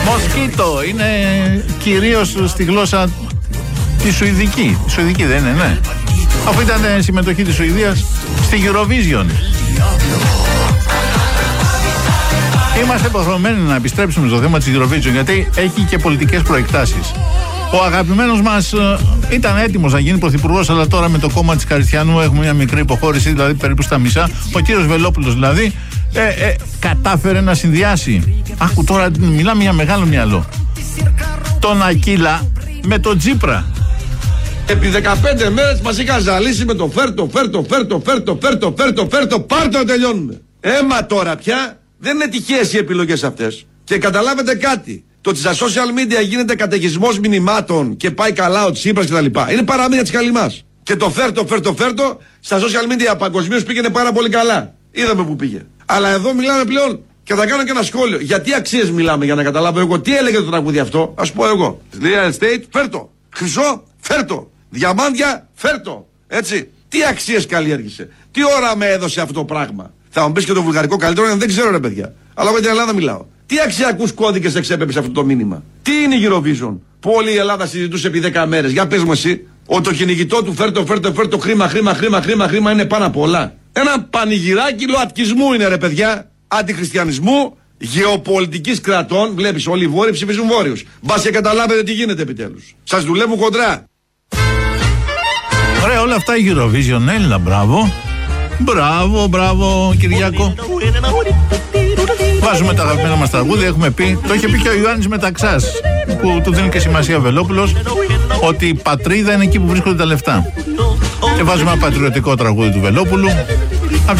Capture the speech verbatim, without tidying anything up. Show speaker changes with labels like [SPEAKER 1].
[SPEAKER 1] Μοσκίτο είναι κυρίως στη γλώσσα τη Σουηδική. Σουηδική δεν είναι, ναι. Αφού ήταν συμμετοχή της Σουηδίας στη Eurovision. Είμαστε υποχρεωμένοι να επιστρέψουμε στο θέμα της Eurovision, γιατί έχει και πολιτικές προεκτάσεις. Ο αγαπημένος μας ε, ήταν έτοιμος να γίνει πρωθυπουργός, αλλά τώρα με το κόμμα της Καριστιανού έχουμε μια μικρή υποχώρηση, δηλαδή περίπου στα μισά. Ο κύριος Βελόπουλος δηλαδή ε, ε, κατάφερε να συνδυάσει. Άκου τώρα, μιλάμε για μεγάλο μυαλό. Τον Ακίλα με τον Τσίπρα.
[SPEAKER 2] Επί δεκαπέντε μέρες μας είχα ζαλίσει με το φέρτο, φέρτο, φέρτο, φέρτο, φέρτο, φέρτο, φέρτο, πάρτο, τελειώνουμε. Έμα τώρα πια δεν είναι τυχαίες οι επιλογές αυτές. Και καταλάβετε κάτι. Το ότι στα social media γίνεται καταιγισμός μηνυμάτων και πάει καλά ο Τσίπρας κτλ. Είναι παραμύθια της καλυμάς. Και το φέρτο, φέρτο, φέρτο στα social media παγκοσμίως πήγαινε πάρα πολύ καλά. Είδαμε που πήγε. Αλλά εδώ μιλάμε πλέον και θα κάνω και ένα σχόλιο. Για τι αξίες μιλάμε, για να καταλάβω εγώ τι έλεγε το τραγούδι αυτό. Ας πω εγώ. Real estate, φέρτο. Χρυσό, φέρτο. Διαμάντια, φέρτο. Έτσι. Τι αξίες καλλιέργησε. Τι όραμα έδωσε αυτό το πράγμα. Θα μου πεις και το βουλγαρικό καλύτερο, δεν ξέρω ρε παιδιά. Αλλά με την Ελλάδα μιλάω. Τι αξιακούς κώδικες εξέπεψε αυτό το μήνυμα. Τι είναι η Eurovision. Που όλη η Ελλάδα συζητούσε επί δέκα μέρες. Για πες μου εσύ. Ότι το κυνηγητό του φέρτο, φέρτο, φέρτο, χρήμα, χρήμα, χρήμα, χρήμα, χρήμα είναι πάνω απ' όλα. Ένα πανηγυράκι λοατκισμού είναι ρε παιδιά. Αντιχριστιανισμού, γεωπολιτικής κρατών. Βλέπεις όλοι οι βόρειοι ψηφίζουν βόρειους. Μπας και καταλάβετε τι γίνεται επιτέλους. Σας δουλεύουν χοντρά.
[SPEAKER 1] Ωραία, όλα αυτά η Eurovision, έλα, μπράβο. Μπράβο, μπράβο, Κυριάκο. Βάζουμε τα αγαπημένα μας τραγούδια, έχουμε πει. Το είχε πει και ο Ιωάννης Μεταξάς, που του δίνει και σημασία ο Βελόπουλος, ότι η πατρίδα είναι εκεί που βρίσκονται τα λεφτά. Και βάζουμε ένα πατριωτικό τραγούδι του Βελόπουλου.